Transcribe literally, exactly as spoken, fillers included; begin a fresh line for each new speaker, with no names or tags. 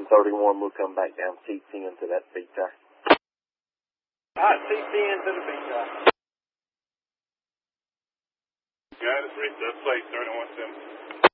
thirty-one, we'll come back down T ten to that feed tire.
All right, T ten to the feed tire.
Got it, reach that place, thirty-one seven.